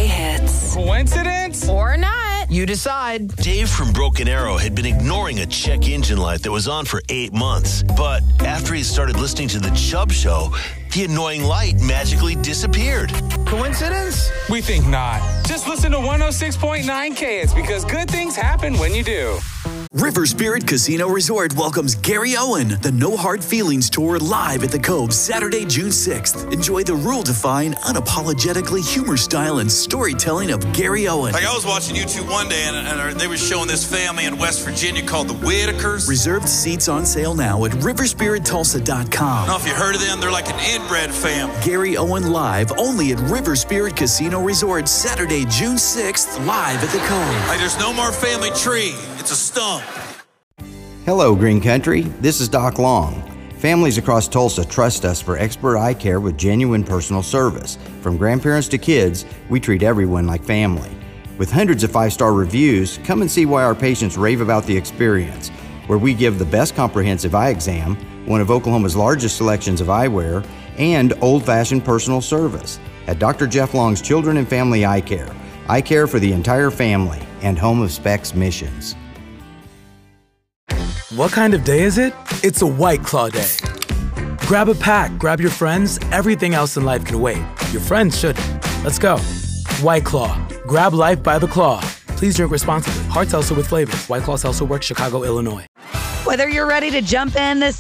K-Hits. Coincidence? Or not. You decide. Dave from Broken Arrow had been ignoring a check engine light that was on for 8 months. But after he started listening to The Chubb Show, the annoying light magically disappeared. Coincidence? We think not. Just listen to 106.9 K-Hits because good things happen when you do. River Spirit Casino Resort welcomes Gary Owen, the No Hard Feelings Tour, live at the Cove Saturday, June 6th. Enjoy the rule-defying, unapologetically humor style and storytelling of Gary Owen. Like I was watching YouTube one day and they were showing this family in West Virginia called the Whitakers. Reserved seats on sale now at riverspirittulsa.com. I don't know if you heard of them. They're like an inbred family. Gary Owen live only at River Spirit Casino Resort Saturday, June 6th, live at the Cove. Like there's no more family tree. It's a stump. Hello, Green Country. This is Doc Long. Families across Tulsa trust us for expert eye care with genuine personal service. From grandparents to kids, we treat everyone like family. With hundreds of 5-star reviews, come and see why our patients rave about the experience, where we give the best comprehensive eye exam, one of Oklahoma's largest selections of eyewear, and old-fashioned personal service. At Dr. Jeff Long's Children and Family Eye Care for the entire family, and home of Specs Missions. What kind of day is it? It's a White Claw day. Grab a pack, grab your friends, everything else in life can wait. Your friends shouldn't. Let's go. White Claw. Grab life by the claw. Please drink responsibly. Hard seltzer with flavors. White Claw Seltzer Works, Chicago, Illinois. Whether you're ready to jump in this